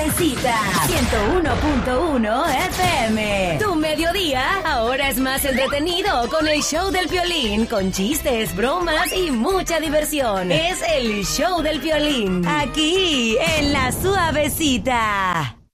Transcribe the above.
Suavecita 101.1 FM. Tu mediodía ahora es más entretenido con el show del Piolín, con chistes, bromas y mucha diversión. Es el show del Piolín, aquí en La Suavecita.